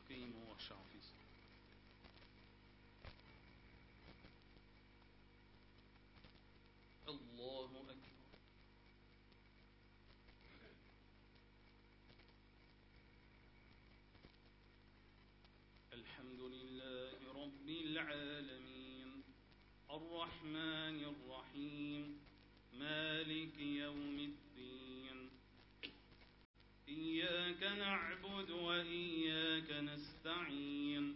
قيموا واخشعوا في صلاة. الله أكبر. الحمد لله رب العالمين الرحمن الرحيم مالك يوم الدين إياك نعبد وإياك نستعين